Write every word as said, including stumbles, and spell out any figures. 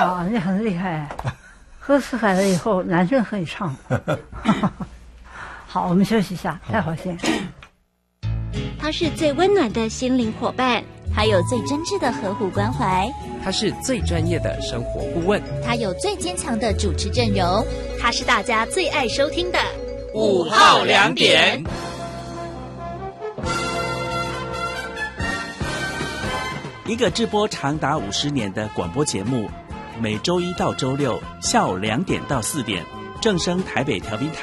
呀，你很厉害，喝死海了以后，男生可以唱。好，我们休息一下，太好听。 他是最温暖的心灵伙伴， 他有最真挚的呵护关怀， 他是最专业的生活顾问， 他有最坚强的主持阵容， 他是大家最爱收听的午后两点。 一个制播长达五十年的广播节目，每周一到周六下午两点到四点，正声台北调频